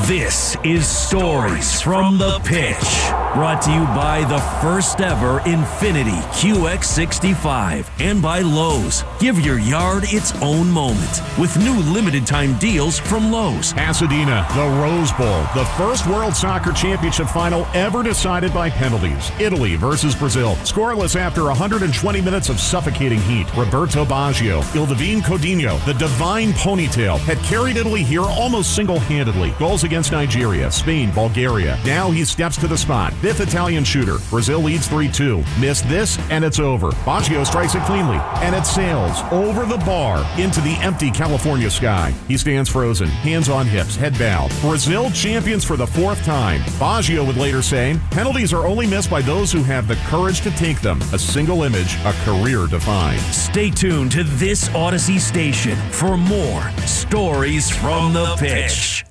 This is Stories from the Pitch, brought to you by the first ever Infiniti QX65 and by Lowe's. Give your yard its own moment with new limited time deals from Lowe's. Pasadena, the Rose Bowl, the first World Soccer Championship final ever decided by penalties. Italy versus Brazil, scoreless after 120 minutes of suffocating heat. Roberto Baggio, Il Divine Coutinho, the divine ponytail, had carried Italy here almost single-handedly. Goals against Nigeria, Spain, Bulgaria. Now he steps to the spot. Fifth Italian shooter. Brazil leads 3-2. Miss this, and it's over. Baggio strikes it cleanly, and it sails over the bar into the empty California sky. He stands frozen, hands on hips, head bowed. Brazil champions for the fourth time. Baggio would later say, penalties are only missed by those who have the courage to take them. A single image, a career defined. Stay tuned to this Odyssey station for more Stories from the Pitch.